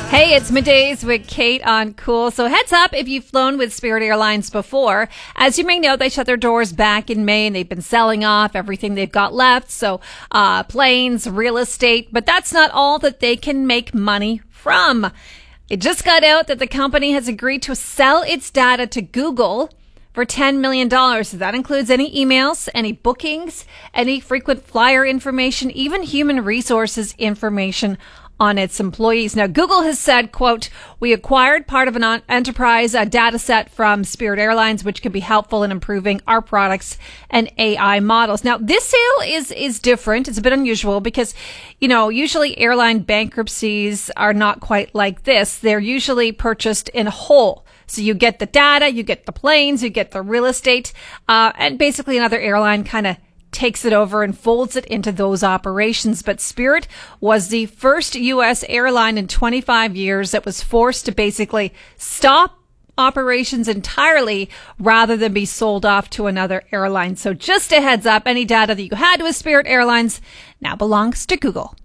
Hey, it's Middays with Kate on Cool. So heads up if you've flown with Spirit Airlines before. As you may know, they shut their doors back in May and they've been selling off everything they've got left. So planes, real estate, but that's not all that they can make money from. It just got out that the company has agreed to sell its data to Google for $10 million. So that includes any emails, any bookings, any frequent flyer information, even human resources information on its employees. Now, Google has said, quote, "We acquired part of an enterprise data set from Spirit Airlines, which could be helpful in improving our products and AI models." Now, this sale is different. It's a bit unusual because, usually airline bankruptcies are not quite like this. They're usually purchased in whole. So you get the data, you get the planes, you get the real estate, and basically another airline kind of takes it over and folds it into those operations. But Spirit was the first U.S. airline in 25 years that was forced to basically stop operations entirely rather than be sold off to another airline. So just a heads up, any data that you had with Spirit Airlines now belongs to Google.